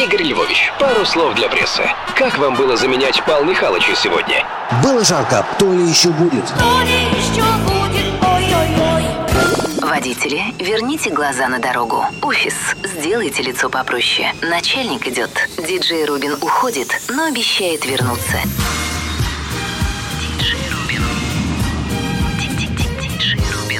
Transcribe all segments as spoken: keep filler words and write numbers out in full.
Игорь Львович, пару слов для прессы. Как вам было заменять Павла Михайловича сегодня? Было жарко, то ли еще будет. То ли еще будет, ой-ой-ой. Водители, верните глаза на дорогу. Офис, сделайте лицо попроще. Начальник идет. Диджей Рубин уходит, но обещает вернуться. Диджей Рубин. Диджей Рубин.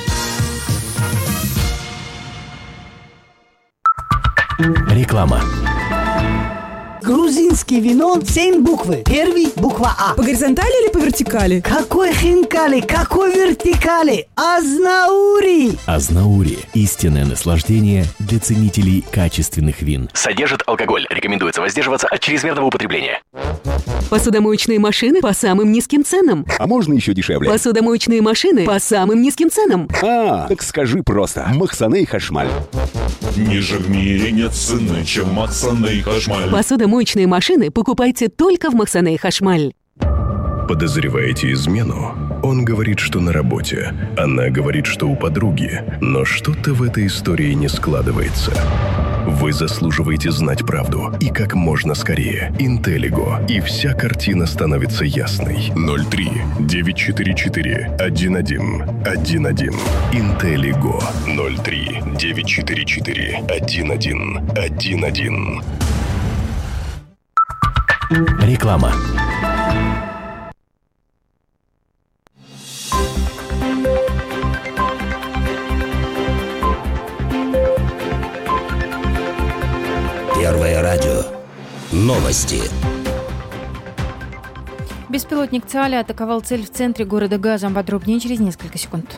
Реклама. Грузинское вино, семь буквы. Первый буква А. По горизонтали или по вертикали? Какой хинкали, какой вертикали? Азнаури. Азнаури. Истинное наслаждение для ценителей качественных вин. Содержит алкоголь. Рекомендуется воздерживаться от чрезмерного употребления. Посудомоечные машины по самым низким ценам. А можно еще дешевле? Посудомоечные машины по самым низким ценам. А, так скажи просто. Махсаней Хашмаль. Ниже в мире нет цены, чем Махсаней Хашмаль. Посудомоечные машины покупайте только в Махсаней Хашмаль. Подозреваете измену? Он говорит, что на работе. Она говорит, что у подруги. Но что-то в этой истории не складывается. Вы заслуживаете знать правду. И как можно скорее. Интеллиго. И вся картина становится ясной. ноль три девять четыре четыре один один один один. Интеллиго. ноль три девять четыре четыре один один один один. Реклама. Первое радио. Новости. Беспилотник ЦАЛИ атаковал цель в центре города Газа. Подробнее через несколько секунд.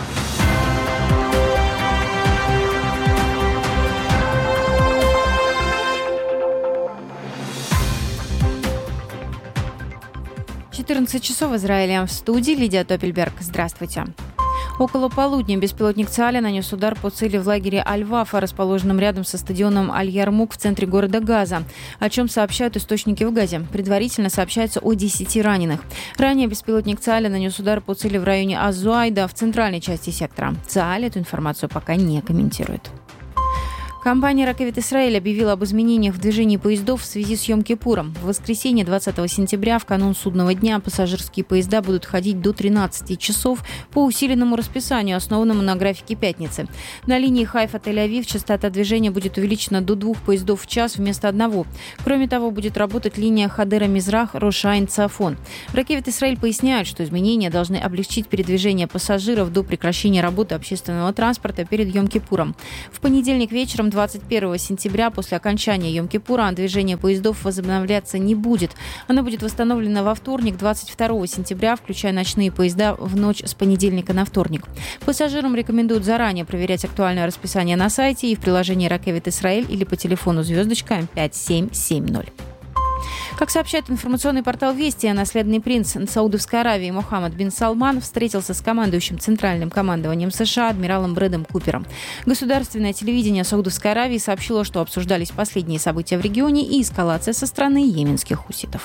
четырнадцать часов в Израиле. В студии Лидия Топельберг. Здравствуйте. Около полудня беспилотник ЦАЛИ нанес удар по цели в лагере Аль-Вафа, расположенном рядом со стадионом Аль-Ярмук в центре города Газа, о чем сообщают источники в Газе. Предварительно сообщается о десяти раненых. Ранее беспилотник ЦАЛИ нанес удар по цели в районе Аз-Зуайда в центральной части сектора. ЦАЛИ эту информацию пока не комментирует. Компания «Ракевит Исраэль» объявила об изменениях в движении поездов в связи с Йом-Кипуром. В воскресенье двадцатого сентября, в канун судного дня, пассажирские поезда будут ходить до тринадцати часов по усиленному расписанию, основанному на графике пятницы. На линии Хайфа-Тель-Авив частота движения будет увеличена до двух поездов в час вместо одного. Кроме того, будет работать линия Хадера-Мизрах, Рошайн-Цафон. В «Ракевит Исраэль» поясняют, что изменения должны облегчить передвижение пассажиров до прекращения работы общественного транспорта перед Йом-Кипуром. В понедельник вечером двадцать первого сентября, после окончания Йом-Кипура, движение поездов возобновляться не будет. Оно будет восстановлено во вторник, двадцать второго сентября, включая ночные поезда в ночь с понедельника на вторник. Пассажирам рекомендуют заранее проверять актуальное расписание на сайте и в приложении «Ракевит Исраэль» или по телефону звездочка пять семь семь ноль. Как сообщает информационный портал «Вести», наследный принц Саудовской Аравии Мохаммед бин Салман встретился с командующим Центральным командованием США адмиралом Брэдом Купером. Государственное телевидение Саудовской Аравии сообщило, что обсуждались последние события в регионе и эскалация со стороны йеменских хуситов.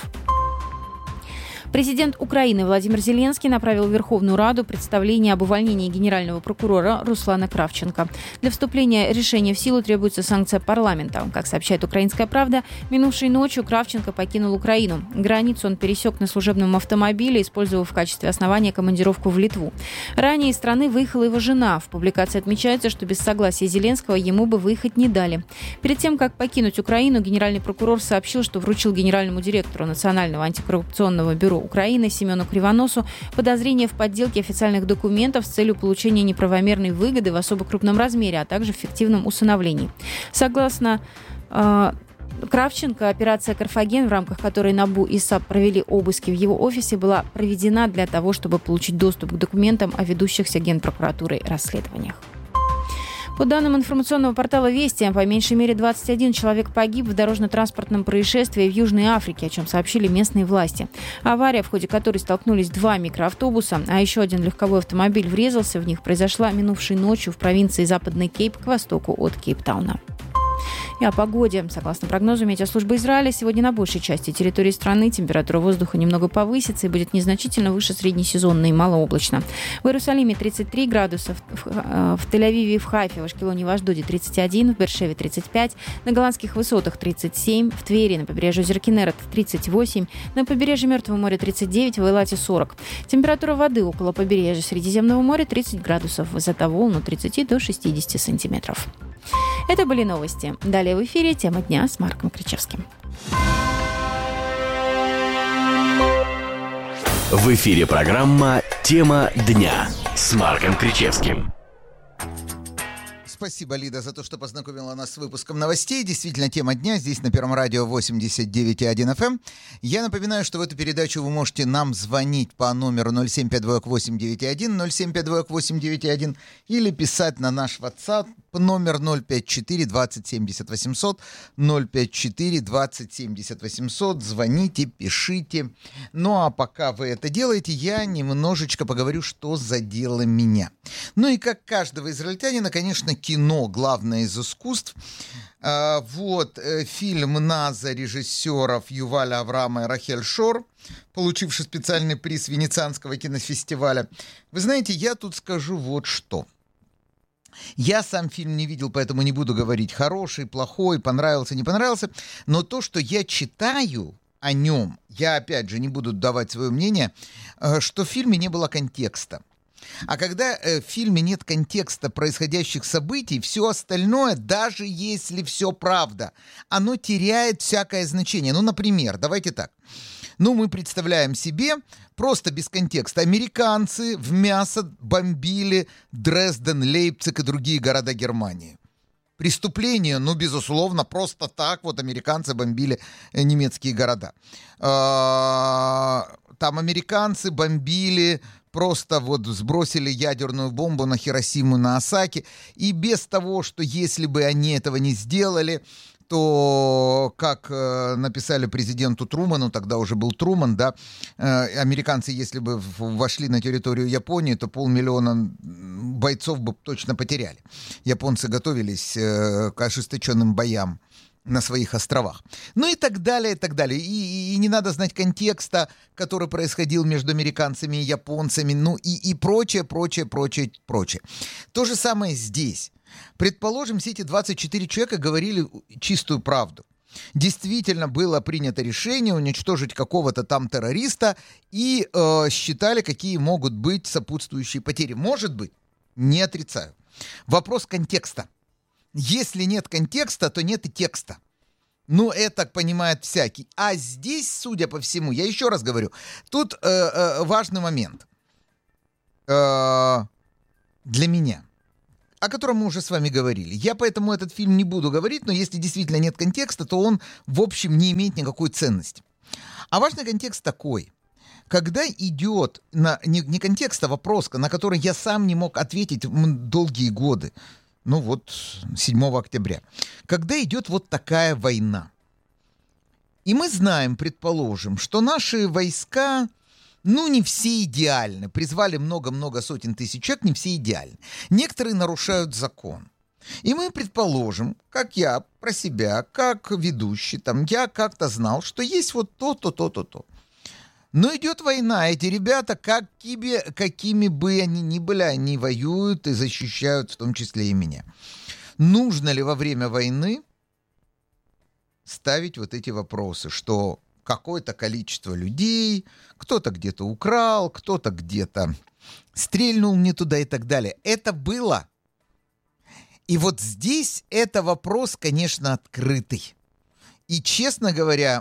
Президент Украины Владимир Зеленский направил в Верховную Раду представление об увольнении генерального прокурора Руслана Кравченко. Для вступления решения в силу требуется санкция парламента. Как сообщает «Украинская правда», минувшей ночью Кравченко покинул Украину. Границу он пересек на служебном автомобиле, использовав в качестве основания командировку в Литву. Ранее из страны выехала его жена. В публикации отмечается, что без согласия Зеленского ему бы выехать не дали. Перед тем, как покинуть Украину, генеральный прокурор сообщил, что вручил генеральному директору Национального антикоррупционного бюро Украины Семену Кривоносу подозрение в подделке официальных документов с целью получения неправомерной выгоды в особо крупном размере, а также в фиктивном усыновлении. Согласно э, Кравченко, операция «Карфаген», в рамках которой НАБУ и САП провели обыски в его офисе, была проведена для того, чтобы получить доступ к документам о ведущихся Генпрокуратурой расследованиях. По данным информационного портала «Вести», по меньшей мере двадцать один человек погиб в дорожно-транспортном происшествии в Южной Африке, о чем сообщили местные власти. Авария, в ходе которой столкнулись два микроавтобуса, а еще один легковой автомобиль врезался в них, произошла минувшей ночью в провинции Западный Кейп к востоку от Кейптауна. И о погоде. Согласно прогнозу метеослужбы Израиля, сегодня на большей части территории страны температура воздуха немного повысится и будет незначительно выше среднесезонной, малооблачно. В Иерусалиме тридцать три градуса, в, в Тель-Авиве и в Хайфе, в Ашкелоне и в Ашдоде тридцать один, в Бершеве тридцать пять, на Голландских высотах тридцать семь, в Твери, на побережье озера Кинерет тридцать восемь, на побережье Мертвого моря тридцать девять, в Эйлате сорок. Температура воды около побережья Средиземного моря тридцать градусов, высота волн от тридцати до шестидесяти сантиметров. Это были новости. Далее в эфире «Тема дня» с Марком Кричевским. В эфире программа «Тема дня» с Марком Кричевским. Спасибо, Лида, за то, что познакомила нас с выпуском новостей. Действительно, тема дня здесь на Первом радио восемьдесят девять и один эф эм. Я напоминаю, что в эту передачу вы можете нам звонить по номеру ноль семь пять два восемь девять один, ноль семь пять два восемь девять один или писать на наш WhatsApp номер ноль пять четыре двадцать семьдесят восемьсот, ноль пять четыре двадцать семьдесят восемьсот. Звоните, пишите. Ну а пока вы это делаете, я немножечко поговорю, что задело меня. Ну и как каждого израильтянина, конечно, кино — главное из искусств. А, вот э, фильм «Наза» режиссеров Юваля Авраама и Рахель Шор, получивший специальный приз Венецианского кинофестиваля. Вы знаете, я тут скажу вот что. Я сам фильм не видел, поэтому не буду говорить, хороший, плохой, понравился, не понравился. Но то, что я читаю о нем, я, опять же, не буду давать свое мнение, что в фильме не было контекста. А когда э, в фильме нет контекста происходящих событий, все остальное, даже если все правда, оно теряет всякое значение. Ну, например, давайте так. Ну, мы представляем себе, просто без контекста, американцы в мясо бомбили Дрезден, Лейпциг и другие города Германии. Преступление, ну, безусловно, просто так вот американцы бомбили немецкие города. Там американцы бомбили, просто вот сбросили ядерную бомбу на Хиросиму и Нагасаки, и без того, что если бы они этого не сделали, то, как э, написали президенту Труману, тогда уже был Труман, да, э, американцы, если бы вошли на территорию Японии, то полмиллиона бойцов бы точно потеряли. Японцы готовились э, к ожесточенным боям на своих островах. Ну и так далее, и так далее. И, и, и не надо знать контекста, который происходил между американцами и японцами, ну и, и прочее, прочее, прочее, прочее. То же самое здесь. Предположим, все эти двадцать четыре человека говорили чистую правду. Действительно было принято решение уничтожить какого-то там террориста и э, считали, какие могут быть сопутствующие потери. Может быть, не отрицаю. Вопрос контекста. Если нет контекста, то нет и текста. Ну, это понимает всякий. А здесь, судя по всему, я еще раз говорю, тут э, э, важный момент э, для меня, о котором мы уже с вами говорили. Я поэтому этот фильм не буду говорить, но если действительно нет контекста, то он, в общем, не имеет никакой ценности. А важный контекст такой. Когда идет, на, не, не контекст, а вопрос, на который я сам не мог ответить долгие годы, ну вот седьмого октября, когда идет вот такая война. И мы знаем, предположим, что наши войска, ну, не все идеальны. Призвали много-много сотен тысяч человек, не все идеальны. Некоторые нарушают закон. И мы предположим, как я про себя, как ведущий, там, я как-то знал, что есть вот то-то, то-то, то. Но идет война, эти ребята, какими, какими бы они ни были, они воюют и защищают в том числе и меня. Нужно ли во время войны ставить вот эти вопросы, что какое-то количество людей, кто-то где-то украл, кто-то где-то стрельнул не туда и так далее. Это было. И вот здесь это вопрос, конечно, открытый. И, честно говоря,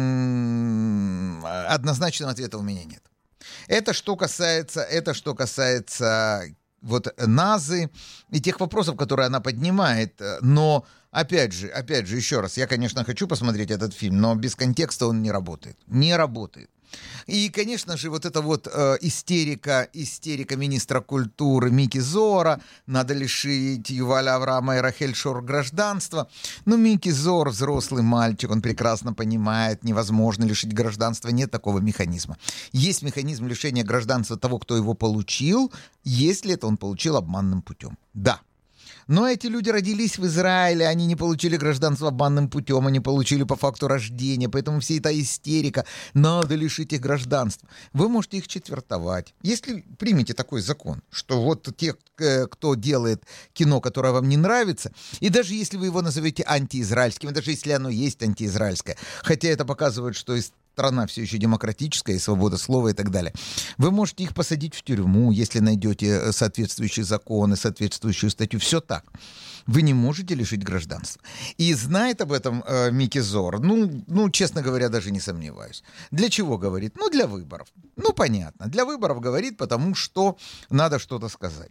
однозначного ответа у меня нет. Это что касается, это что касается вот Назы и тех вопросов, которые она поднимает. Но, опять же, опять же, еще раз, я, конечно, хочу посмотреть этот фильм, но без контекста он не работает. Не работает. И, конечно же, вот эта вот э, истерика, истерика министра культуры Мики Зора, надо лишить Юваля Авраама и Рахель Шор гражданства. Ну, Мики Зор взрослый мальчик, он прекрасно понимает, невозможно лишить гражданства, нет такого механизма. Есть механизм лишения гражданства того, кто его получил, если это он получил обманным путем. Да. Но эти люди родились в Израиле, они не получили гражданство обманным путем, они получили по факту рождения, поэтому вся эта истерика, надо лишить их гражданства. Вы можете их четвертовать. Если примете такой закон, что вот те, кто делает кино, которое вам не нравится, и даже если вы его назовете антиизраильским, даже если оно есть антиизраильское, хотя это показывает, что страна все еще демократическая, и свобода слова и так далее, вы можете их посадить в тюрьму, если найдете соответствующие законы, соответствующую статью. Все так. Вы не можете лишить гражданства. И знает об этом э, Микки Зор, ну, ну, честно говоря, даже не сомневаюсь. Для чего говорит? Ну, для выборов. Ну, понятно. Для выборов говорит, потому что надо что-то сказать.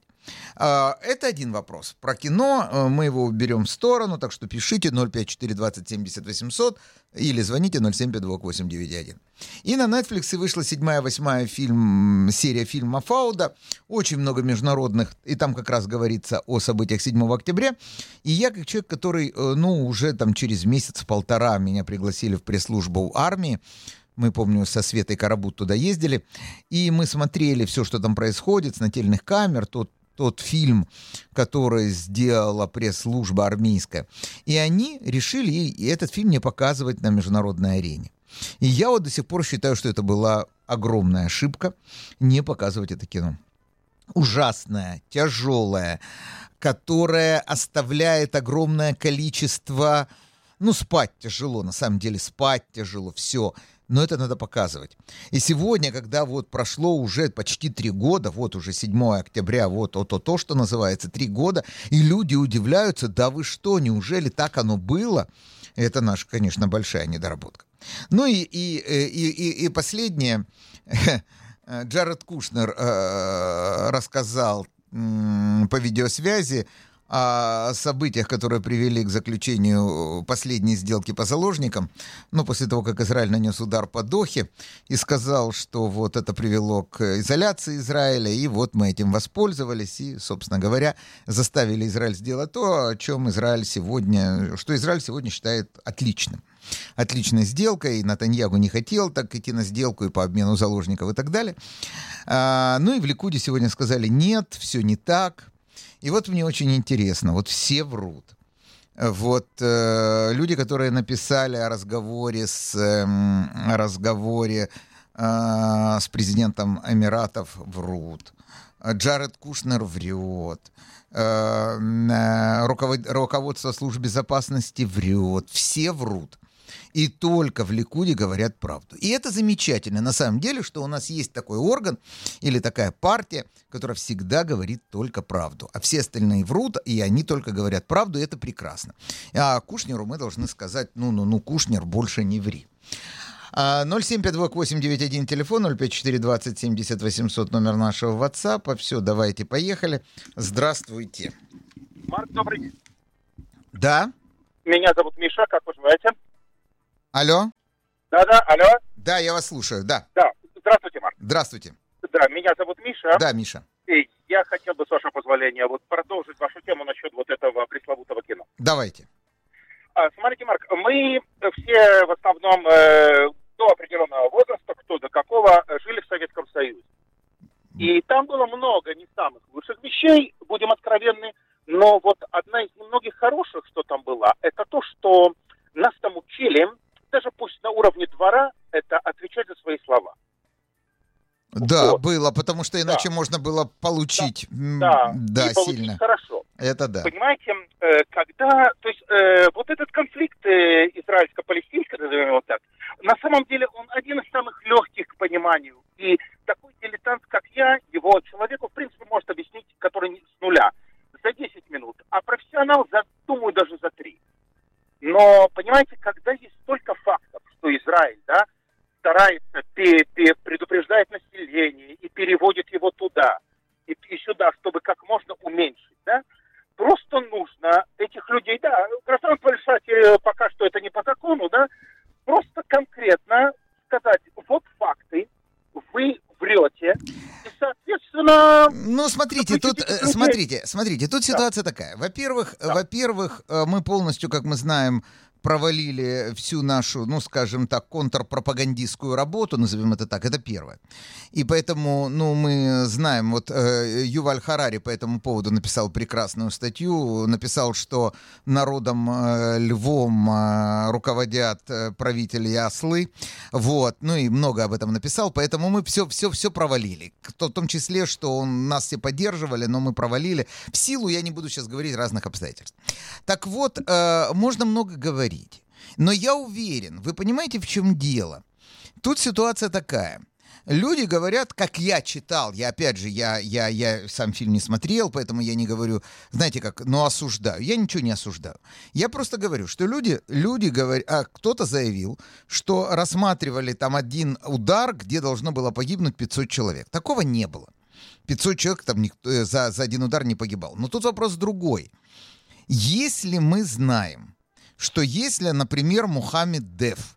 Это один вопрос. Про кино мы его уберем в сторону, так что пишите ноль пять четыре двадцать семьдесят восемьсот или звоните ноль семь пять два восемь девять один. И на Netflix вышла седьмая, восьмая фильм, серия фильма Фауда. Очень много международных, и там как раз говорится о событиях седьмого октября. И я, как человек, который, ну, уже там через месяц-полтора меня пригласили в пресс-службу армии, мы, помню, со Светой Карабут туда ездили, и мы смотрели все, что там происходит, с нательных камер, тот тот фильм, который сделала пресс-служба армейская. И они решили и этот фильм не показывать на международной арене. И я вот до сих пор считаю, что это была огромная ошибка не показывать это кино. Ужасное, тяжелое, которое оставляет огромное количество... Ну, спать тяжело, на самом деле, спать тяжело, все. Но это надо показывать. И сегодня, когда вот прошло уже почти три года, вот уже седьмого октября, вот то, то, то, что называется, три года, и люди удивляются, да вы что, неужели так оно было? Это наша, конечно, большая недоработка. Ну и, и, и, и, и последнее. Джаред Кушнер э, рассказал э, по видеосвязи о событиях, которые привели к заключению последней сделки по заложникам, ну, после того, как Израиль нанес удар по Дохе, и сказал, что вот это привело к изоляции Израиля, и вот мы этим воспользовались, и, собственно говоря, заставили Израиль сделать то, о чем Израиль сегодня, что Израиль сегодня считает отличным. Отличной сделкой, и Нетаньяху не хотел так идти на сделку и по обмену заложников и так далее. А, ну и в Ликуде сегодня сказали, нет, все не так. И вот мне очень интересно, вот все врут. Вот э, люди, которые написали о разговоре с, э, о разговоре э, с президентом Эмиратов, врут. Джаред Кушнер врет. Э, э, руковод, руководство служб безопасности врет. Все врут. И только в Ликуде говорят правду. И это замечательно, на самом деле, что у нас есть такой орган или такая партия, которая всегда говорит только правду. А все остальные врут, и они только говорят правду, и это прекрасно. А Кушнеру мы должны сказать, ну-ну-ну, Кушнер, больше не ври. ноль семь пять два восемь девять один телефон, ноль пять четыре двадцать семьдесят восемьсот номер нашего WhatsApp. Все, давайте, поехали. Здравствуйте. Марк, добрый день. Да? Меня зовут Миша, как вы называете? Алло? Да-да, алло? Да, я вас слушаю, да. Да, здравствуйте, Марк. Здравствуйте. Да, меня зовут Миша. Да, Миша. И я хотел бы, с вашего позволения, вот продолжить вашу тему насчет вот этого пресловутого кино. Давайте. А, смотрите, Марк, мы все в основном э, до определенного возраста, кто до какого, жили в Советском Союзе. И там было много не самых лучших вещей, будем откровенны, но вот одна из немногих хороших, что там было, это то, что нас там учили, даже пусть на уровне двора, это отвечать за свои слова. Да, вот. Было, потому что иначе да. можно было получить да, да, да, сильно. И хорошо. Это да. Понимаете, э, когда, то есть э, вот этот конфликт э, израильско-палестинский, назовем его так, на самом деле он один из самых легких к пониманию. И такой дилетант, как я, его человеку, в принципе, может объяснить, который с нуля, за десять минут, а профессионал, за, думаю, даже за три. Но, понимаете, когда есть столько фактов, что Израиль, да, старается, предупреждает население и переводит его туда и, и сюда, чтобы как можно уменьшить, да, просто нужно этих людей, да, гражданство лишать пока что это не по закону, да, просто конкретно сказать, вот факты, вы врете, и, соответственно... Ну, смотрите, тут, смотрите, смотрите, тут ситуация да. такая. Во-первых, да. во-первых, мы полностью, как мы знаем, провалили всю нашу, ну, скажем так, контрпропагандистскую работу, назовем это так, это первое. И поэтому, ну, мы знаем, вот э, Юваль Харари по этому поводу написал прекрасную статью, написал, что народом э, львом э, руководят э, правители и ослы, вот, ну и много об этом написал, поэтому мы все, все, все провалили, в том числе, что он, нас все поддерживали, но мы провалили, в силу, я не буду сейчас говорить, разных обстоятельств. Так вот, э, можно много говорить, но я уверен, вы понимаете, в чем дело? Тут ситуация такая. Люди говорят, как я читал, я опять же, я, я, я сам фильм не смотрел, поэтому я не говорю, знаете как, ну осуждаю. Я ничего не осуждаю. Я просто говорю, что люди, люди говорят, а кто-то заявил, что рассматривали там один удар, где должно было погибнуть пятьсот человек. Такого не было. пятьсот человек там никто, за, за один удар не погибал. Но тут вопрос другой. Если мы знаем, что если, например, Мухаммед Деф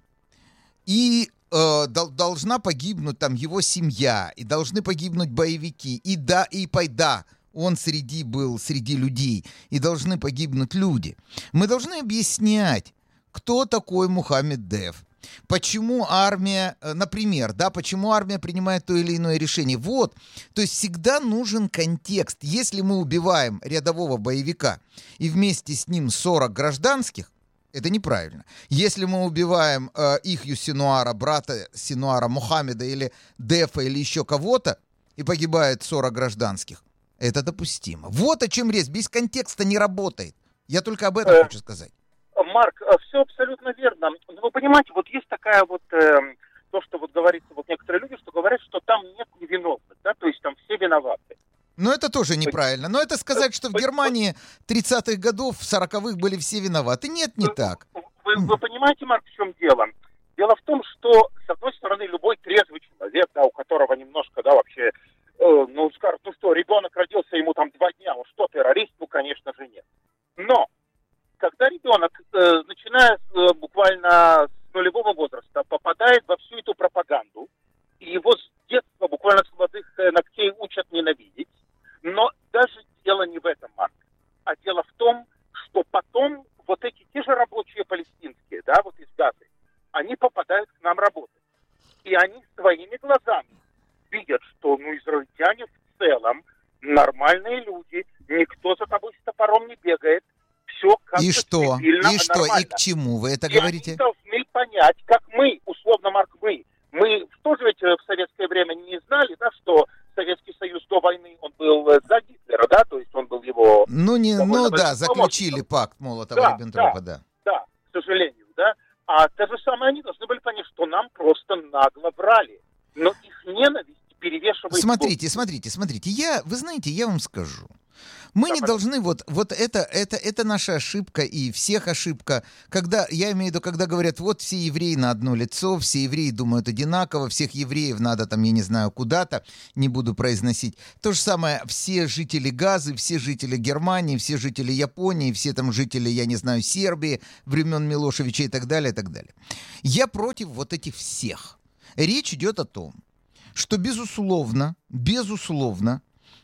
и э, дол- должна погибнуть там его семья, и должны погибнуть боевики, и да, и пайда, он среди был, среди людей, и должны погибнуть люди, мы должны объяснять, кто такой Мухаммед Деф. Почему армия, например, да, почему армия принимает то или иное решение? Вот, то есть всегда нужен контекст. Если мы убиваем рядового боевика и вместе с ним сорок гражданских, это неправильно. Если мы убиваем э, Ихью Синуара, брата Синуара Мухаммеда или Дефа или еще кого-то, и погибает сорок гражданских, это допустимо. Вот о чем речь. Без контекста не работает. Я только об этом хочу сказать. Марк, все абсолютно верно. Но вы понимаете, вот есть такая вот, э, то, что вот говорится, вот некоторые люди, что говорят, что там нет невиновных, да, то есть там все виноваты. Но это тоже неправильно. Но это сказать, что в Германии тридцатых годов, сороковых были все виноваты. Нет, не так. Вы, вы понимаете, Марк, в чем дело? Дело в том, что, с одной стороны, любой трезвый человек, да, у которого немножко, да, вообще, э, ну, скажет, ну что, ребенок родился, ему там два дня, он что, террорист? Ну, конечно же, нет. Но когда ребенок, э, начиная с, э, буквально с нулевого возраста, попадает во всю эту пропаганду, и его с детства, буквально с молодых э, ногтей учат ненавидеть, но даже дело не в этом, Марк, а дело в том, что потом вот эти те же рабочие палестинские, да, вот из Газы, они попадают к нам работать. И они своими глазами видят, что, ну, израильтяне в целом нормальные люди, никто за тобой с топором не бегает, все как-то и что? цивильно, И что? нормально. И к чему вы это и говорите? Они должны понять, как мы, условно, Марк, мы, мы тоже ведь в советское время не знали, да, что Советский Союз до войны, он был за Гитлера, да, то есть он был его... Ну, не, ну да, заключили пакт Молотова-Риббентропа, да, да. Да, к сожалению, да. А то же самое они должны были понять, что нам просто нагло врали. Но их ненависть перевешивает... Смотрите, был. смотрите, смотрите, я, вы знаете, я вам скажу. Мы не должны, вот, вот это, это, это наша ошибка и всех ошибка, когда, я имею в виду, когда говорят, вот все евреи на одно лицо, все евреи думают одинаково, всех евреев надо там, я не знаю, куда-то, не буду произносить. То же самое, все жители Газы, все жители Германии, все жители Японии, все там жители, я не знаю, Сербии, времен Милошевича и так далее, и так далее. Я против вот этих всех. Речь идет о том, что безусловно, безусловно,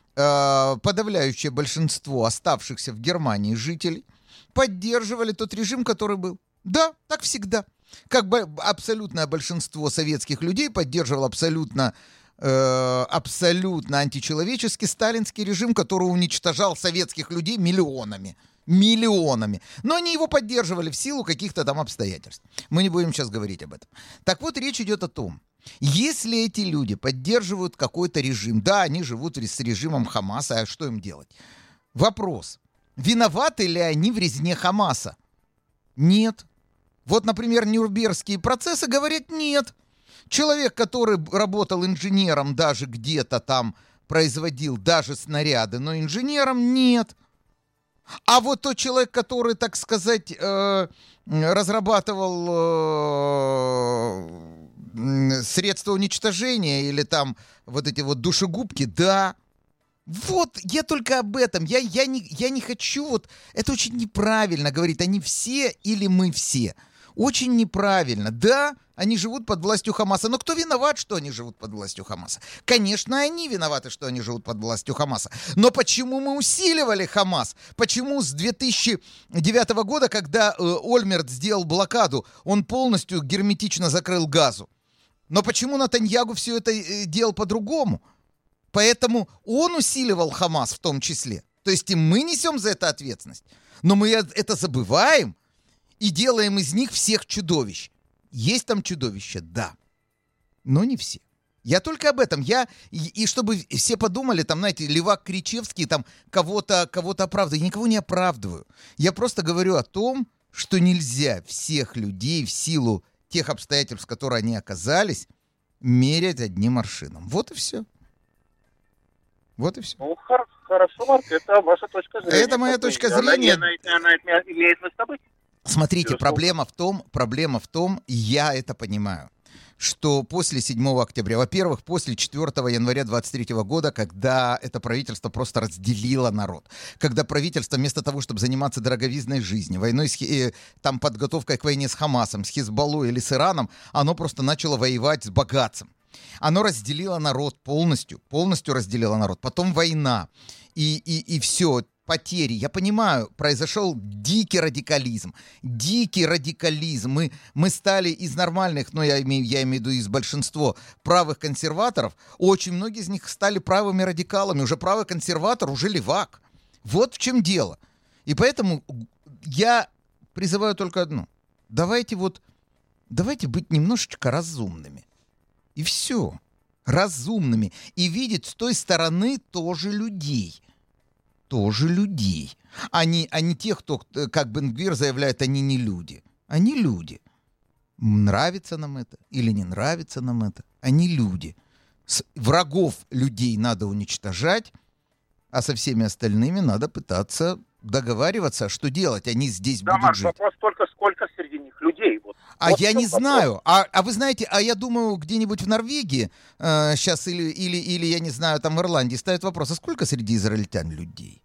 подавляющее большинство оставшихся в Германии жителей поддерживали тот режим, который был. Да, так всегда. Как бы абсолютное большинство советских людей поддерживало абсолютно, э, абсолютно античеловеческий сталинский режим, который уничтожал советских людей миллионами. Миллионами. Но они его поддерживали в силу каких-то там обстоятельств. Мы не будем сейчас говорить об этом. Так вот, речь идет о том, если эти люди поддерживают какой-то режим, да, они живут с режимом Хамаса, а что им делать? Вопрос. Виноваты ли они в резне Хамаса? Нет. Вот, например, Нюрнбергские процессы говорят нет. Человек, который работал инженером, даже где-то там производил даже снаряды, но инженером нет. А вот тот человек, который, так сказать, э, разрабатывал э, средства уничтожения или там вот эти вот душегубки, да. Вот, я только об этом. Я, я, не, я не хочу, вот, это очень неправильно говорить, они все или мы все. очень неправильно. Да, они живут под властью Хамаса, но кто виноват, что они живут под властью Хамаса? Конечно, они виноваты, что они живут под властью Хамаса. Но почему мы усиливали Хамас? Почему с две тысячи девятого года, когда э, Ольмерт сделал блокаду, он полностью герметично закрыл Газу? Но почему Нетаньяху все это э, делал по-другому? Поэтому он усиливал Хамас в том числе. То есть и мы несем за это ответственность. Но мы это забываем и делаем из них всех чудовищ. Есть там чудовища, да, но не все. Я только об этом. Я, и, и чтобы все подумали, там, знаете, Левак Кричевский там кого-то, кого-то оправдывает. Я никого не оправдываю. Я просто говорю о том, что нельзя всех людей в силу тех обстоятельств, в которых они оказались, мерять одним аршином. Вот и все. Вот и все. Ну, хор- хорошо, Марк, это ваша точка зрения. Это моя точка зрения. Она, она, она имеет место быть. Смотрите, проблема в том, проблема в том, я это понимаю, что после седьмого октября, во-первых, после четвёртого января двадцать третьего года, когда это правительство просто разделило народ, когда правительство вместо того, чтобы заниматься дороговизной жизнью, войной, с, э, там, подготовкой к войне с Хамасом, с Хизбаллой или с Ираном, оно просто начало воевать с богатцем. Оно разделило народ полностью, полностью разделило народ. Потом война и, и, и все, потери. Я понимаю, произошел дикий радикализм. Дикий радикализм. Мы, мы стали из нормальных, ну, я имею, я имею в виду из большинства правых консерваторов, очень многие из них стали правыми радикалами. Уже правый консерватор, уже левак. Вот в чем дело. И поэтому я призываю только одно. Давайте вот, давайте быть немножечко разумными. И все. Разумными. И видеть с той стороны тоже людей. Тоже людей. А не, а не тех, кто, как Бен-Гвир заявляет, они не люди. Они люди. Нравится нам это или не нравится нам это. Они люди. С врагов людей надо уничтожать, а со всеми остальными надо пытаться договариваться, что делать. Они здесь да, будут Марк, жить. Вопрос только, сколько среди них людей. Вот. А вот я не вопрос. знаю. А, а вы знаете, а я думаю, где-нибудь в Норвегии э, сейчас или, или, или, я не знаю, там в Ирландии ставят вопрос, а сколько среди израильтян людей?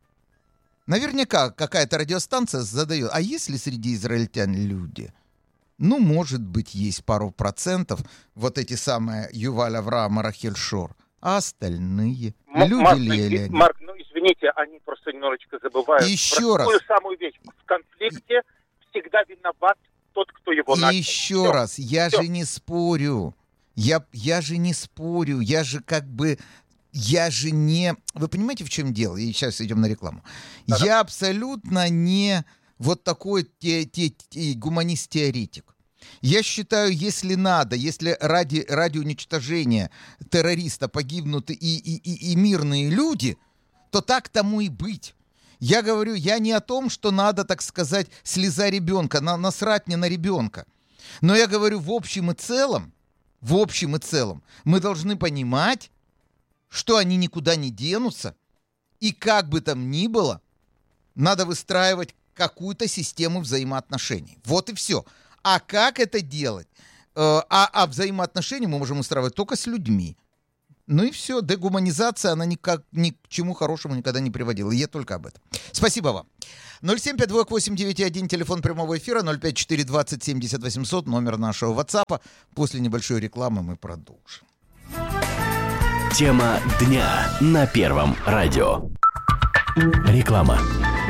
Наверняка какая-то радиостанция задает, а есть ли среди израильтян люди? Ну, может быть, есть пару процентов, вот эти самые Юваль Авраам и Рахель Шор. А остальные? М- люди Марк, ли ну, или они? Марк, ну извините, они просто немножечко забывают. Еще раз. Такую самую вещь. В конфликте всегда виноват тот, кто его начал. Еще Все. раз, я Все. же не спорю. Я, я же не спорю. Я же как бы... Я же не... Вы понимаете, в чем дело? И сейчас идем на рекламу. Да-да. Я абсолютно не вот такой те, те, те, гуманист-теоретик. Я считаю, если надо, если ради, ради уничтожения террориста погибнут и, и, и, и мирные люди, то так тому и быть. Я говорю, я не о том, что надо, так сказать, слеза ребенка, на, насрать не на ребенка. Но я говорю, в общем и целом, в общем и целом, мы должны понимать, что они никуда не денутся, и как бы там ни было, надо выстраивать какую-то систему взаимоотношений. Вот и все. А как это делать? А, а взаимоотношения мы можем устраивать только с людьми. Ну и все. Дегуманизация, она никак, ни к чему хорошему никогда не приводила. И я только об этом. Спасибо вам. ноль семь пять два восемь девять один, телефон прямого эфира, ноль пять четыре двадцать семьдесят восемьсот, номер нашего WhatsApp. После небольшой рекламы мы продолжим. Тема дня на Первом радио. Реклама.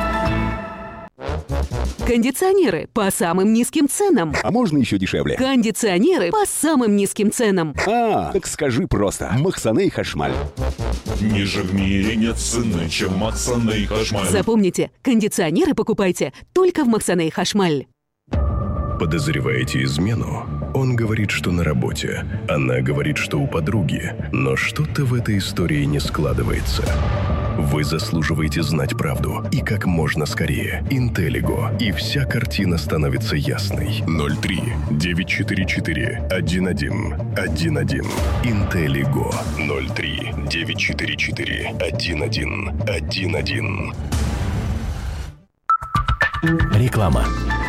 Кондиционеры по самым низким ценам. А можно еще дешевле? Кондиционеры по самым низким ценам. А, так скажи просто. Махсаней Хашмаль. Ниже в мире нет цены, чем Махсаней Хашмаль. Запомните, кондиционеры покупайте только в Махсаней Хашмаль. Подозреваете измену? Он говорит, что на работе. Она говорит, что у подруги. Но что-то в этой истории не складывается. Вы заслуживаете знать правду. И как можно скорее. Интеллиго. И вся картина становится ясной. ноль три девять четыре четыре один один один один. Интеллиго. ноль три девять четыре четыре один один один один. Реклама.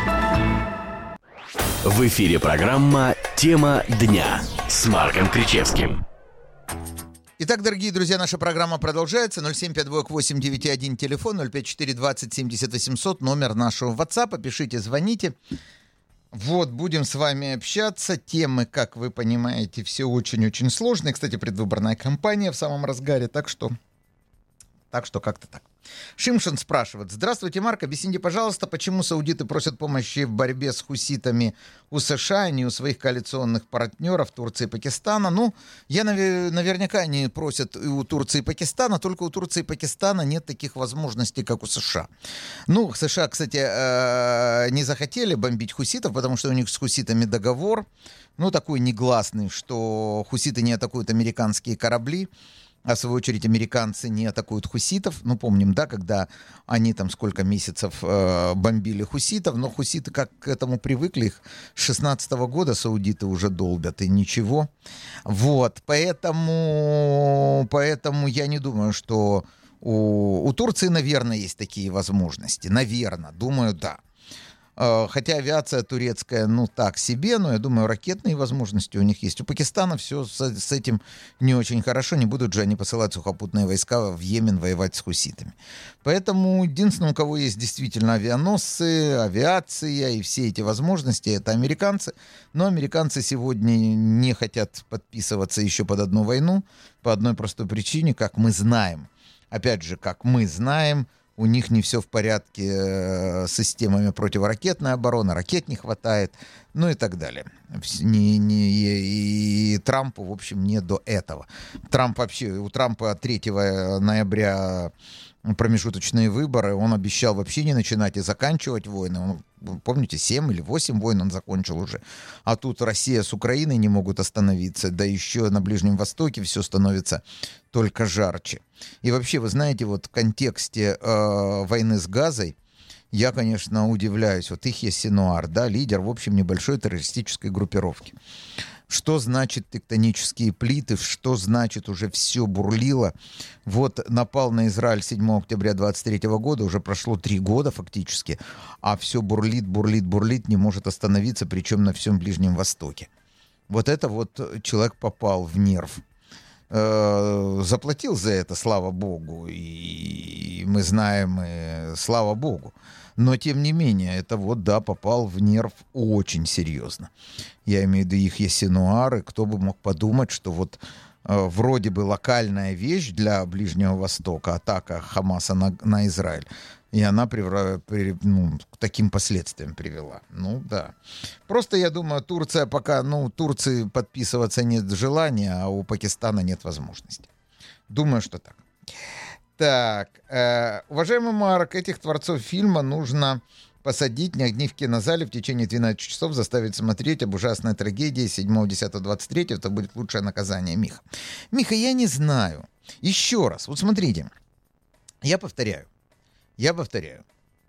В эфире программа «Тема дня» с Марком Кричевским. Итак, дорогие друзья, наша программа продолжается. ноль семь пять два восемь девять один, телефон, ноль пять четыре двадцать семьдесят восемьсот, номер нашего WhatsApp. Пишите, звоните. Вот, будем с вами общаться. Темы, как вы понимаете, все очень-очень сложные. Кстати, предвыборная кампания в самом разгаре, так что, так что как-то так. Шимшин спрашивает. Здравствуйте, Марк. Объясните, пожалуйста, почему саудиты просят помощи в борьбе с хуситами у США, а не у своих коалиционных партнеров Турции и Пакистана? Ну, я навер- наверняка они просят и у Турции и Пакистана, только у Турции и Пакистана нет таких возможностей, как у США. Ну, США, кстати, э- не захотели бомбить хуситов, потому что у них с хуситами договор, ну, такой негласный, что хуситы не атакуют американские корабли, а в свою очередь американцы не атакуют хуситов. Ну, помним, да, когда они там сколько месяцев э, бомбили хуситов, но хуситы как к этому привыкли, их с шестнадцатого года саудиты уже долбят, и ничего. Вот, поэтому, поэтому я не думаю, что у, у Турции, наверное, есть такие возможности. Наверное, думаю, да. Хотя авиация турецкая, ну, так себе, но я думаю, ракетные возможности у них есть. У Пакистана все с, с этим не очень хорошо. Не будут же они посылать сухопутные войска в Йемен воевать с хуситами. Поэтому единственное, у кого есть действительно авианосцы, авиация и все эти возможности, это американцы. Но американцы сегодня не хотят подписываться еще под одну войну по одной простой причине, как мы знаем. Опять же, как мы знаем, у них не все в порядке с системами противоракетной обороны, ракет не хватает, ну и так далее. Не, не, и, и Трампу, в общем, не до этого. Трамп вообще, у Трампа третьего ноября промежуточные выборы, он обещал вообще не начинать и заканчивать войны. Он, помните, семь или восемь войн он закончил уже. А тут Россия с Украиной не могут остановиться, да еще на Ближнем Востоке все становится только жарче. И вообще, вы знаете, вот в контексте э, войны с Газой, я, конечно, удивляюсь. Вот Ихья Синуар, да, лидер, в общем, небольшой террористической группировки. Что значит тектонические плиты, что значит уже все бурлило. Вот напал на Израиль седьмого октября двадцать третьего года, уже прошло три года фактически, а все бурлит, бурлит, бурлит, не может остановиться, причем на всем Ближнем Востоке. Вот это вот человек попал в нерв. Заплатил за это, слава богу, и мы знаем, и слава богу. Но, тем не менее, это вот, да, попал в нерв очень серьезно. Я имею в виду Ихья Синуар, и кто бы мог подумать, что вот э, вроде бы локальная вещь для Ближнего Востока, атака Хамаса на, на Израиль, и она привра, при, ну, к таким последствиям привела. Ну, да. Просто, я думаю, Турция пока, ну, Турции подписываться нет желания, а у Пакистана нет возможности. Думаю, что так. Так, э, уважаемый Марк, этих творцов фильма нужно посадить на огни в кинозале в течение двенадцати часов, заставить смотреть об ужасной трагедии седьмого десятого двадцать третьего. Это будет лучшее наказание, Миха. Миха, я не знаю. Еще раз, вот смотрите, я повторяю, я повторяю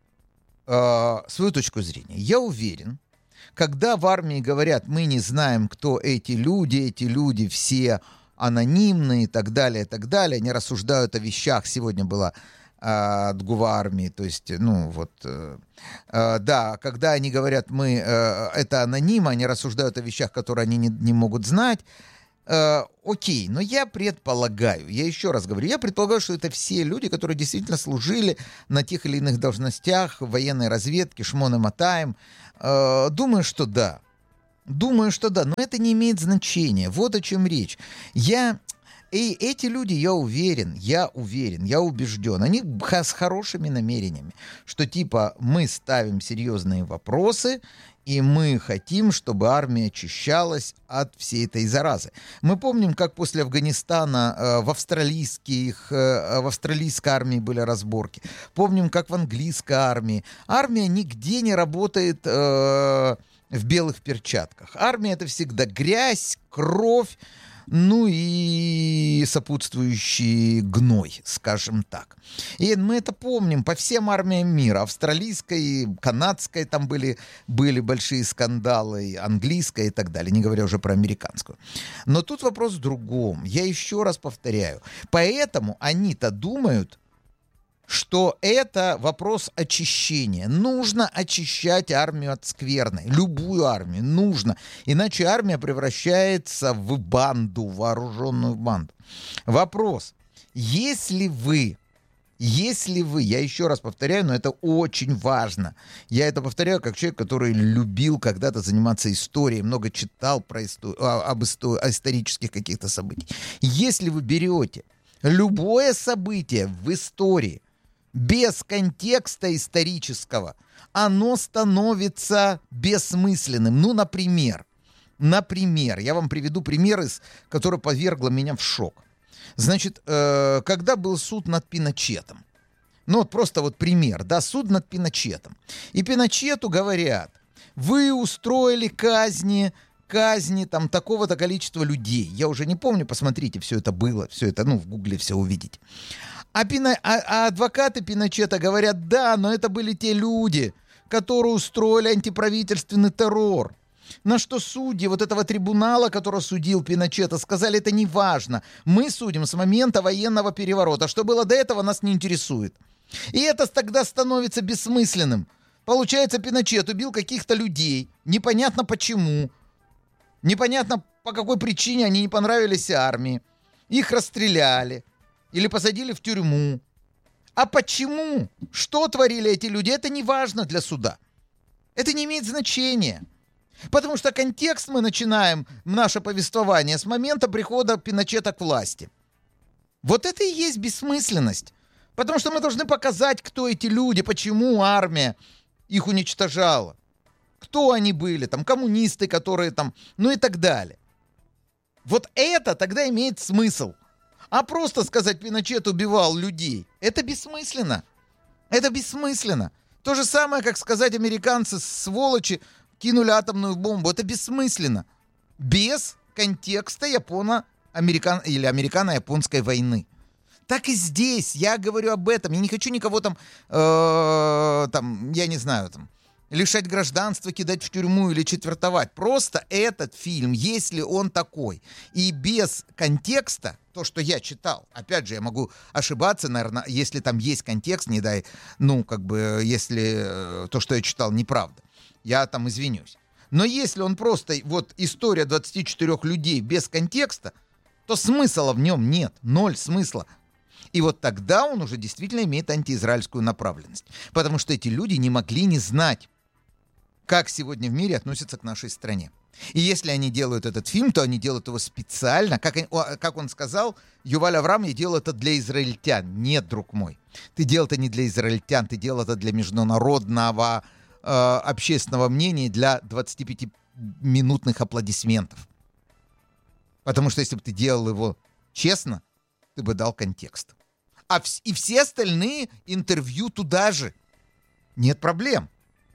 э, свою точку зрения. Я уверен, когда в армии говорят, мы не знаем, кто эти люди, эти люди все анонимные и так далее, и так далее. Они рассуждают о вещах. Сегодня была э, Дгува армии, то есть, ну, вот, э, э, да, когда они говорят, мы, э, это анонимы, они рассуждают о вещах, которые они не, не могут знать. Э, окей, но я предполагаю, я еще раз говорю, я предполагаю, что это все люди, которые действительно служили на тех или иных должностях в военной разведке, Шмон и Матаем. Э, думаю, что да. Думаю, что да, но это не имеет значения. Вот о чем речь. Я... И эти люди, я уверен, я уверен, я убежден, они с хорошими намерениями, что типа мы ставим серьезные вопросы, и мы хотим, чтобы армия очищалась от всей этой заразы. Мы помним, как после Афганистана э, в, австралийских, э, в австралийской армии были разборки. Помним, как в английской армии. Армия нигде не работает... Э, в белых перчатках. Армия — это всегда грязь, кровь, ну и сопутствующий гной, скажем так. И мы это помним по всем армиям мира. Австралийской, канадской там были, были большие скандалы, английская и так далее, не говоря уже про американскую. Но тут вопрос в другом. Я еще раз повторяю. Поэтому они-то думают, что это вопрос очищения. Нужно очищать армию от скверны. Любую армию. Нужно. Иначе армия превращается в банду, вооруженную банду. Вопрос. Если вы, Если вы, я еще раз повторяю, но это очень важно, я это повторяю как человек, который любил когда-то заниматься историей, много читал про истор- об истор- о исторических каких-то событиях. Если вы берете любое событие в истории без контекста исторического, оно становится бессмысленным. Ну, например, например, я вам приведу пример, который повергло меня в шок. Значит, э, когда был суд над Пиночетом, ну вот просто вот пример, да, суд над Пиночетом. И Пиночету говорят, вы устроили казни, казни там такого-то количества людей. Я уже не помню, посмотрите, все это было, все это, ну, в гугле все увидите. А, Пино, а, а адвокаты Пиночета говорят, да, но это были те люди, которые устроили антиправительственный террор. На что судьи вот этого трибунала, который судил Пиночета, сказали, это не важно. Мы судим с момента военного переворота. Что было до этого, нас не интересует. И это тогда становится бессмысленным. Получается, Пиночет убил каких-то людей. Непонятно почему. Непонятно, по какой причине они не понравились армии. Их расстреляли. Или посадили в тюрьму. А почему? Что творили эти люди? Это не важно для суда. Это не имеет значения. Потому что контекст мы начинаем, наше повествование, с момента прихода Пиночета к власти. Вот это и есть бессмысленность. Потому что мы должны показать, кто эти люди, почему армия их уничтожала. Кто они были, там, коммунисты, которые там, ну и так далее. Вот это тогда имеет смысл. А просто сказать, Пиночет убивал людей, это бессмысленно. Это бессмысленно. То же самое, как сказать, американцы, сволочи, кинули атомную бомбу. Это бессмысленно. Без контекста японо-американ... или американо-японской войны. Так и здесь. Я говорю об этом. Я не хочу никого там, э, там я не знаю, там, лишать гражданства, кидать в тюрьму или четвертовать. Просто этот фильм, если он такой, и без контекста, то, что я читал, опять же, я могу ошибаться, наверное, если там есть контекст, не дай, ну, как бы, если то, что я читал, неправда. Я там извинюсь. Но если он просто, вот история двадцати четырёх людей без контекста, то смысла в нем нет, ноль смысла. И вот тогда он уже действительно имеет антиизраильскую направленность. Потому что эти люди не могли не знать, как сегодня в мире относятся к нашей стране. И если они делают этот фильм, то они делают его специально. Как, как он сказал, Юваль Авраам, я делал это для израильтян. Нет, друг мой, ты делал это не для израильтян, ты делал это для международного общественного мнения, для двадцатипятиминутных аплодисментов. Потому что если бы ты делал его честно, ты бы дал контекст. А в, и все остальные интервью туда же. Нет проблем.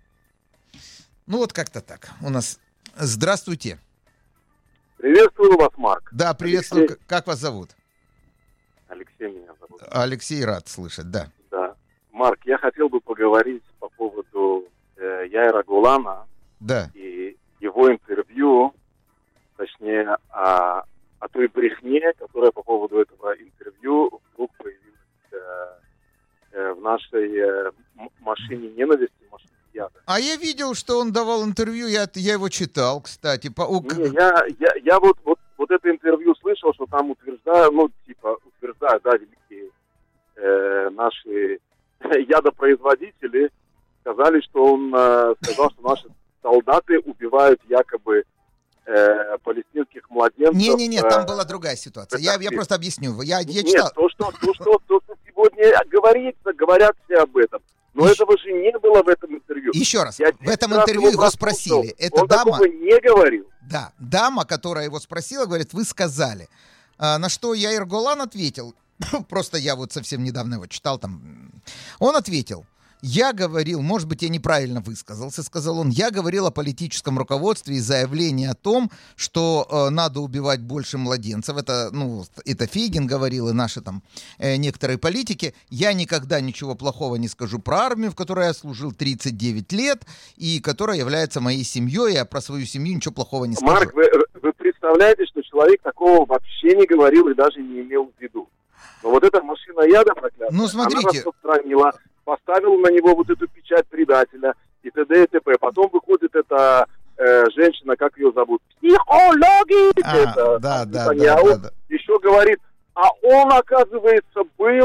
Ну вот как-то так. У нас... Здравствуйте. Приветствую вас, Марк. Да, приветствую. Алексей. Как вас зовут? Алексей меня зовут. Алексей, рад слышать, да. Да. Марк, я хотел бы поговорить по поводу э, Яира Голана. Да. И его интервью, точнее, о, о той брехне, которая по поводу этого интервью вдруг появилась э, э, в нашей э, машине ненависти, машине яда. А я видел, что он давал интервью, я, я его читал, кстати. По... Не, я, я, я вот, вот, вот это интервью слышал, что там утверждают, ну, типа, утверждают, да, великие э, наши ядопроизводители, сказали, что он э, сказал, что наши солдаты убивают якобы э, палестинских младенцев. Не-не-не, э, там была другая ситуация. Я, я просто объясню. Я, я Нет, читал. то что, то, что, то, что сегодня говорится, говорят все об этом. Но Еще... этого же не было в этом интервью. Еще раз, я в этом интервью его спросили. Это он дама... такого не говорил. Да, дама, которая его спросила, говорит, вы сказали. А, на что Яир Голан ответил, просто я вот совсем недавно его читал там, он ответил, я говорил, может быть, я неправильно высказался, сказал он, я говорил о политическом руководстве и заявлении о том, что э, надо убивать больше младенцев. Это, ну, это Фейгин говорил, и наши там э, некоторые политики. Я никогда ничего плохого не скажу про армию, в которой я служил тридцать девять лет, и которая является моей семьей, я про свою семью ничего плохого не скажу. Марк, вы, вы представляете, что человек такого вообще не говорил и даже не имел в виду. Но вот эта машина яда проклятая, ну, смотрите. она распространила, поставил на него вот эту печать предателя и т.д. и т.п. Потом выходит эта э, женщина, как ее зовут? Психологи! А, это, да, да, да, да, да, да. Еще говорит, а он, оказывается, был в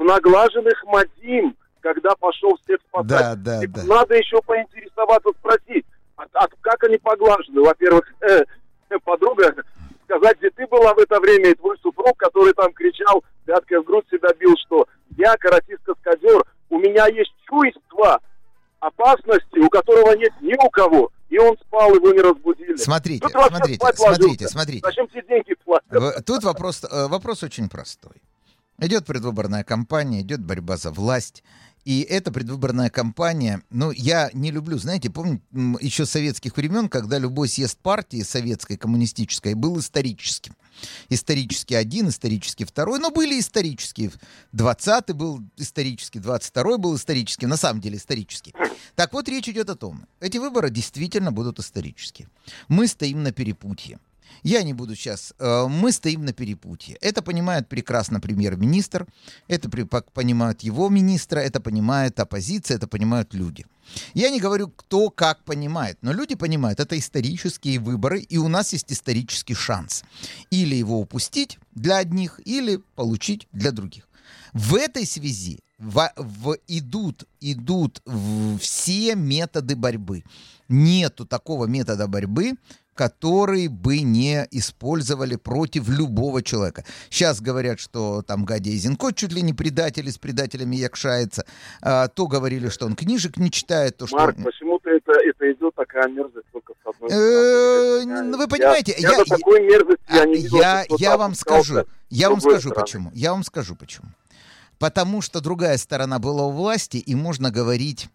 в наглаженных Мадим, когда пошел всех спасать. Да, да, И да. Надо еще поинтересоваться, спросить, а, а как они поглажены? Во-первых, э, подруга, сказать, где ты была в это время, и твой супруг, который там кричал, пяткой в грудь себя бил, что я каратист-каскадер, у меня есть чувство опасности, у которого нет ни у кого. И он спал, его не разбудили. Смотрите, Тут вообще смотрите, спать смотрите, ложился. смотрите. Зачем тебе деньги платят? В- Тут вопрос, э, вопрос очень простой. Идет предвыборная кампания, идет борьба за власть. И эта предвыборная кампания, ну, я не люблю, знаете, помните, м, еще с советских времен, когда любой съезд партии советской, коммунистической, был историческим. Исторически один, исторически второй, но были исторические. двадцатый был исторический, двадцать второй был историческим, на самом деле исторический. Так вот, речь идет о том, эти выборы действительно будут исторические. Мы стоим на перепутье. Я не буду сейчас. Э, мы стоим на перепутье. Это понимает прекрасно премьер-министр, это при- по- понимают его министры, это понимает оппозиция, это понимают люди. Я не говорю, кто как понимает, но люди понимают, это исторические выборы, и у нас есть исторический шанс. Или его упустить для одних, или получить для других. В этой связи в, в, идут, идут в, все методы борьбы. Нету такого метода борьбы, который бы не использовали против любого человека. Сейчас говорят, что там Гадя Изенко чуть ли не предатель, и с предателями якшается. А, то говорили, что он книжек не читает. То, что... Марк, почему-то это, это идет такая мерзость только с одной стороны. Ну, вы понимаете, я, я, я, такой мерзости я не видел. Я, я вам скажу, я вам скажу почему. Я вам скажу почему. Потому что другая сторона была у власти, и можно говорить...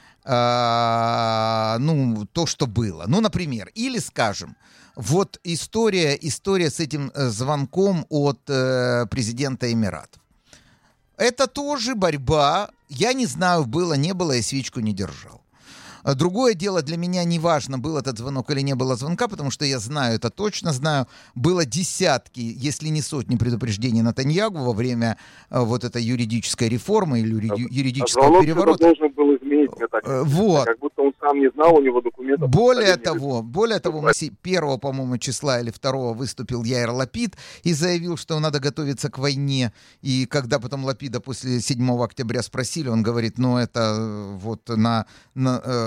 А, ну, то, что было. Ну, например, или, скажем, вот история, история с этим звонком от э, президента Эмиратов. Это тоже борьба. Я не знаю, было, не было, я свечку не держал. Другое дело, для меня не важно, был этот звонок или не было звонка, потому что я знаю, это точно знаю. Было десятки, если не сотни предупреждений Нетаньяху во время э, вот этой юридической реформы или юри- юридического а переворота. Должен был изменить, мне так, вот. Как будто он сам не знал, у него документов. Более того, более того, мы первого, по-моему, числа или второго выступил Яир Лапид и заявил, что надо готовиться к войне. И когда потом Лапида после седьмого октября спросили, он говорит, ну это вот на... на э,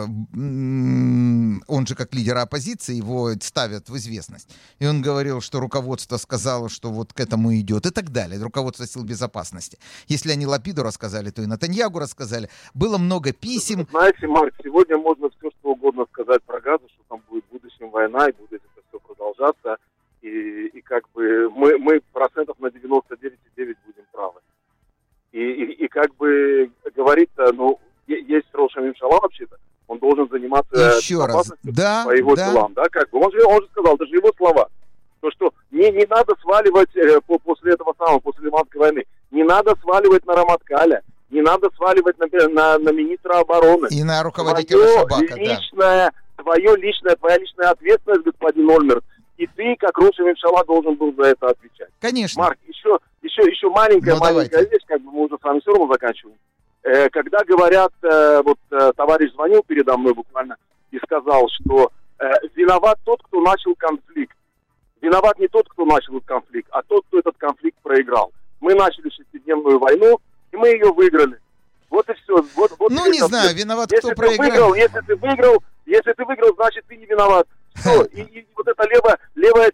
он же как лидер оппозиции, его ставят в известность. И он говорил, что руководство сказало, что вот к этому идет и так далее. Руководство сил безопасности. Если они Лапиду рассказали, то и Нетаньяху рассказали. Было много писем. Знаете, Марк, сегодня можно все что угодно сказать про Газу, что там будет в будущем война, и будет это все продолжаться. И, и как бы мы, мы процентов на девяносто девять и девять будем правы. И, и, и как бы говорится, ну, есть Рош ха-Мемшала вообще-то, он должен заниматься Еще раз, да, по его да. делам, да, как бы. Он же, он же сказал, даже его слова, то, что не, не надо сваливать э, по, после этого самого, после Ливанской войны, не надо сваливать на Раматкаля, не надо сваливать на, на, на министра обороны. И на руководителя Шабака, личное, да. Твое личное, твоя личная ответственность, господин Ольмерт, и ты, как Рош ха-Мемшала, должен был за это отвечать. Конечно. Марк, еще, еще, еще маленькая, ну, маленькая давайте. вещь, как бы мы уже с вами все равно заканчиваем. Когда говорят, вот товарищ звонил передо мной буквально и сказал, что виноват тот, кто начал конфликт. Виноват не тот, кто начал этот конфликт, а тот, кто этот конфликт проиграл. Мы начали шестидневную войну, и мы ее выиграли. Вот и все. Вот, вот ну, не знаю, ответ. Виноват, если кто проиграл. Выиграл, если ты выиграл, если ты выиграл, значит, ты не виноват. Все. И, и вот эта левая, левая